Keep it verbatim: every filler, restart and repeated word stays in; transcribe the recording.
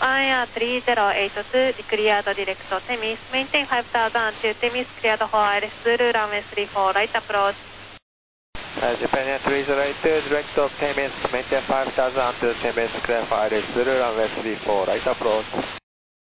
Air three zero eight two, declared direct to Temis, maintain five thousand to Temis, cleared for Iris Zulu, runway three four, right approach. Uh, Japan Air three zero eight two, direct to Temis, maintain five thousand to Temis, cleared for Iris Zulu, runway three four, right approach.